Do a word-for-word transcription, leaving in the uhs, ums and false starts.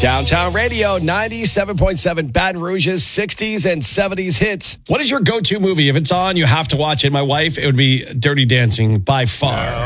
Downtown Radio, ninety-seven point seven Baton Rouge's sixties and seventies hits. What is your go-to movie? If it's on, you have to watch it. My wife, it would be Dirty Dancing by far.